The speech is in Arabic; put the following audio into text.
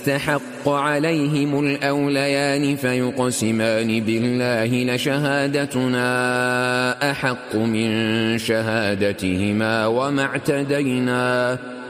استحق عليهم الأوليان فيقسمان بالله لشهادتنا أحق من شهادتهما وما اعتدينا